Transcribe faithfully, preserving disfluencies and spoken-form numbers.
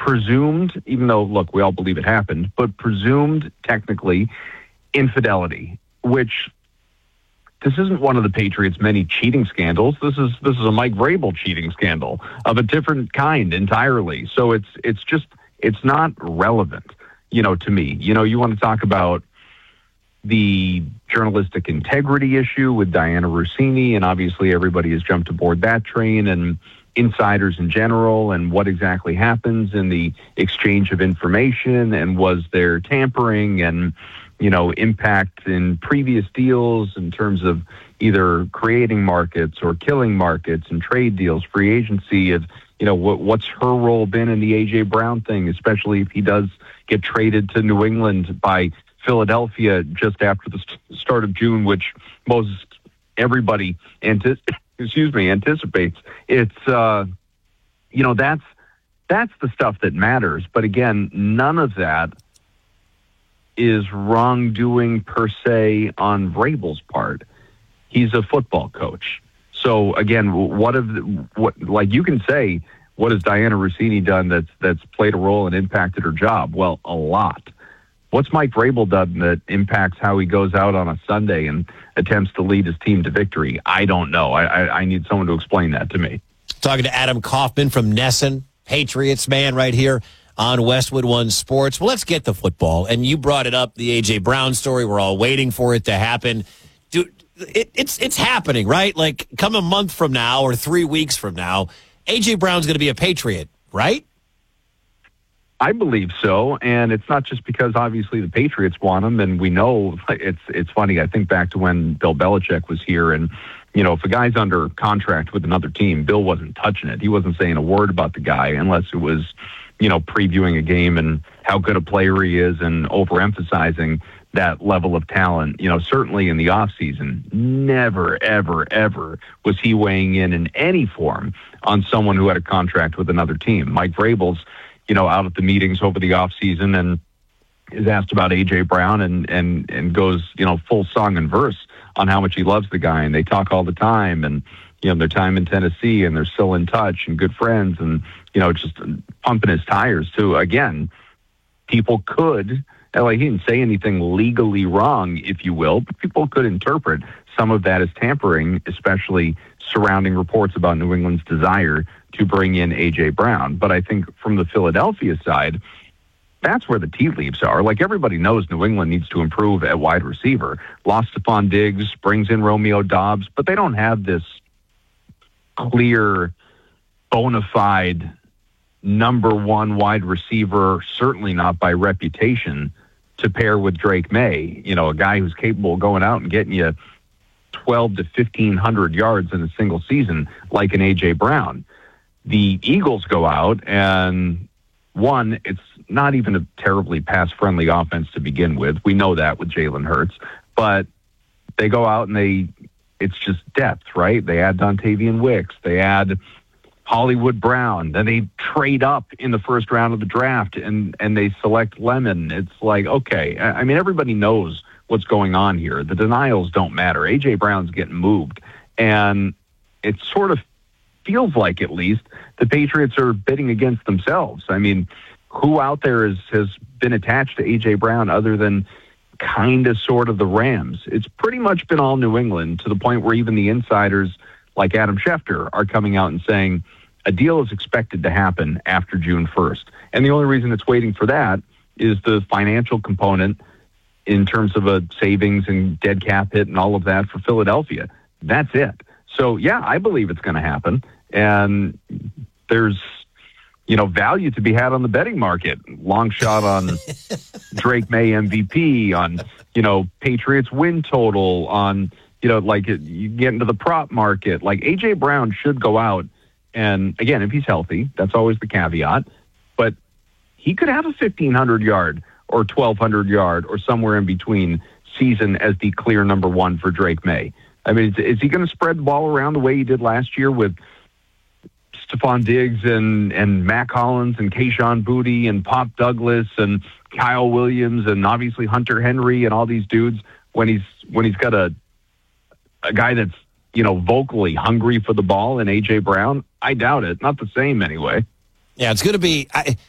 presumed, even though, look, we all believe it happened, but presumed technically infidelity, which this isn't one of the Patriots' many cheating scandals. This is this is a Mike Vrabel cheating scandal of a different kind entirely. So it's it's just it's not relevant, you know, to me. You know, you want to talk about the journalistic integrity issue with Diana Russini, and obviously everybody has jumped aboard that train, and insiders in general, and what exactly happens in the exchange of information, and was there tampering, and, you know, impact in previous deals in terms of either creating markets or killing markets and trade deals, free agency of, you know, what, what's her role been in the A J Brown thing, especially if he does get traded to New England by Philadelphia just after the st- start of June, which most everybody anti- excuse me anticipates. It's uh, you know that's that's the stuff that matters. But again, none of that is wrongdoing per se on Vrabel's part. He's a football coach. So again, what of the, what like you can say, what has Diana Russini done that's that's played a role and impacted her job? Well, a lot. What's Mike Vrabel done that impacts how he goes out on a Sunday and attempts to lead his team to victory? I don't know. I, I, I need someone to explain that to me. Talking to Adam Kaufman from Nesson, Patriots man right here on Westwood One Sports. Well, let's get to football. And you brought it up, the A J Brown story. We're all waiting for it to happen. Dude, it, it's it's happening, right? Like, come a month from now or three weeks from now, A J Brown's going to be a Patriot, right? I believe so, and it's not just because obviously the Patriots want him, and we know it's it's funny. I think back to when Bill Belichick was here, and you know, if a guy's under contract with another team, Bill wasn't touching it. He wasn't saying a word about the guy unless it was, you know, previewing a game and how good a player he is and overemphasizing that level of talent. You know, certainly in the offseason, never, ever, ever was he weighing in in any form on someone who had a contract with another team. Mike Vrabel's, you know, out at the meetings over the offseason and is asked about A J Brown and, and, and goes, you know, full song and verse on how much he loves the guy. And they talk all the time, and, you know, their time in Tennessee, and they're still in touch and good friends, and, you know, just pumping his tires too. Again, people could, like, he didn't say anything legally wrong, if you will, but people could interpret some of that as tampering, especially surrounding reports about New England's desire to bring in A J Brown. But I think from the Philadelphia side, that's where the tea leaves are. Like, everybody knows New England needs to improve at wide receiver. Lost Stephon Diggs, brings in Romeo Doubs, but they don't have this clear, bona fide number one wide receiver, certainly not by reputation, to pair with Drake May. You know, a guy who's capable of going out and getting you twelve to fifteen hundred yards in a single season, like an A J Brown. The Eagles go out, and one, it's not even a terribly pass-friendly offense to begin with. We know that with Jalen Hurts. But they go out and they, it's just depth, right? They add Dontavian Wicks. They add Hollywood Brown. Then they trade up in the first round of the draft, and, and they select Lemon. It's like, okay, I mean, everybody knows what's going on here. The denials don't matter. A J Brown's getting moved. And it sort of feels like, at least, the Patriots are bidding against themselves. I mean, who out there is, has been attached to A J Brown other than kind of sort of the Rams? It's pretty much been all New England, to the point where even the insiders like Adam Schefter are coming out and saying a deal is expected to happen after June first. And the only reason it's waiting for that is the financial component in terms of a savings and dead cap hit and all of that for Philadelphia. That's it. So, yeah, I believe it's going to happen. And there's, you know, value to be had on the betting market. Long shot on Drake May M V P, on, you know, Patriots win total, on, you know, like you get into the prop market. Like, A J Brown should go out, and again, if he's healthy, that's always the caveat, but he could have a fifteen hundred yard or twelve hundred yard or somewhere in between season as the clear number one for Drake May. I mean, is, is he going to spread the ball around the way he did last year with Stephon Diggs and, and Mac Hollins and Kayshon Boutte and Pop Douglas and Kyle Williams and obviously Hunter Henry and all these dudes when he's when he's got a a guy that's, you know, vocally hungry for the ball in A J Brown? I doubt it. Not the same anyway. Yeah, it's going to be I,